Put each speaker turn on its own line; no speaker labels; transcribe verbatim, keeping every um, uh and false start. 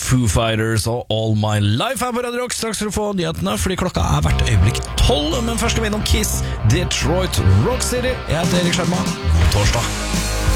Foo Fighters og All My Life her på Radio Rock. Straks skal du få nyhetene, fordi klokka er hvert øyeblikk tolv. Men først skal vi innom Kiss, Detroit Rock City. Jeg heter Erik Skjerma. God torsdag.